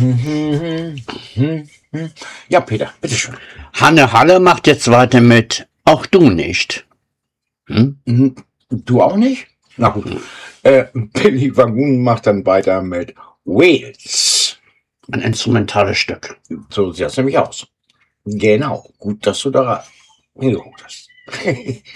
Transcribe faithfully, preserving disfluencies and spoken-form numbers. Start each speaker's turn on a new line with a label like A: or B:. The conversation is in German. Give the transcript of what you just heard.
A: Ja, Peter, bitteschön.
B: Hanne Halle macht jetzt weiter mit Auch du nicht. Hm?
A: Du auch nicht? Na gut. Äh, Billy Wagun macht dann weiter mit Wales.
B: Ein instrumentales Stück.
A: So sieht es nämlich aus. Genau. Gut, dass du da hingeguckt hast.